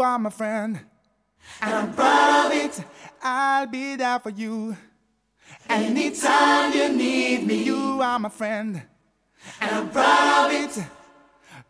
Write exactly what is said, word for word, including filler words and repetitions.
you are my friend. And I'm proud of it, I'll be there for you. Anytime you need me, you are my friend. And I'm proud of it,